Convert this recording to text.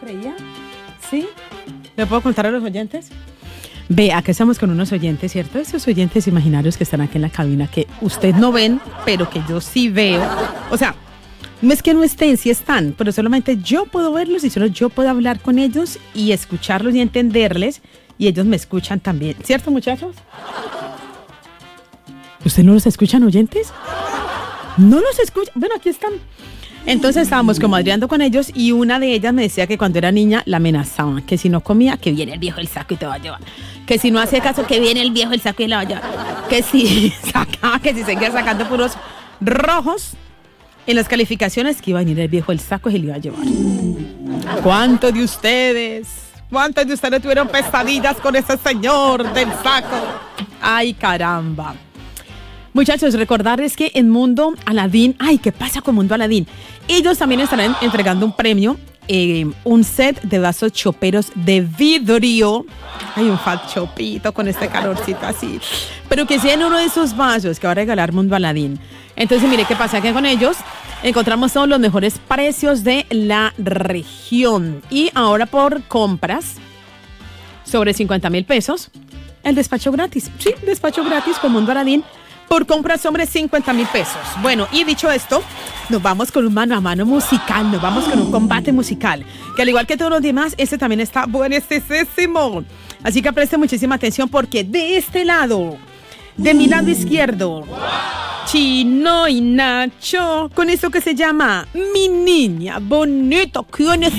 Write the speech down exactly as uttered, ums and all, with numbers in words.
creía. ¿Sí? ¿Le puedo contar a los oyentes? Ve, acá estamos con unos oyentes, ¿cierto? Esos oyentes imaginarios que están aquí en la cabina, que ustedes no ven, pero que yo sí veo. O sea, no es que no estén, sí están, pero solamente yo puedo verlos y solo yo puedo hablar con ellos y escucharlos y entenderles, y ellos me escuchan también. ¿Cierto, muchachos? ¿Ustedes no los escuchan, oyentes? ¿No los escuchan? Bueno, aquí están. Entonces estábamos comadreando con ellos y una de ellas me decía que cuando era niña la amenazaban, que si no comía, que viene el viejo el saco y te va a llevar. Que si no hacía caso, que viene el viejo el saco y la va a llevar. Que si sacaba, que si seguía sacando puros rojos en las calificaciones, que iba a venir el viejo el saco y se le iba a llevar. ¿Cuántos de ustedes, cuántos de ustedes tuvieron pesadillas con ese señor del saco? Ay, caramba. Muchachos, recordarles que en Mundo Aladín, ay, ¿qué pasa con Mundo Aladín? Ellos también estarán entregando un premio, eh, un set de vasos choperos de vidrio. Hay un fat chopito con este calorcito así. Pero que sea en uno de esos vasos que va a regalar Mundo Aladín. Entonces, mire qué pasa, que con ellos encontramos todos los mejores precios de la región. Y ahora por compras sobre cincuenta mil pesos, el despacho gratis. Sí, despacho gratis con Mundo Aladín. Por compras sobre cincuenta mil pesos. Bueno, y dicho esto, nos vamos con un mano a mano musical, nos vamos con un combate musical, que al igual que todos los demás, este también está buenísimo. Así que preste muchísima atención porque de este lado, de mi lado izquierdo, Chino y Nacho, con esto que se llama Mi Niña Bonita, ¿quién es